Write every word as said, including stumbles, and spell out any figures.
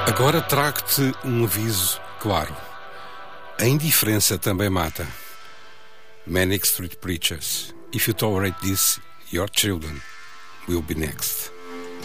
Agora trago-te um aviso claro. A indiferença também mata. Manic Street Preachers. If you tolerate this, your children will be next.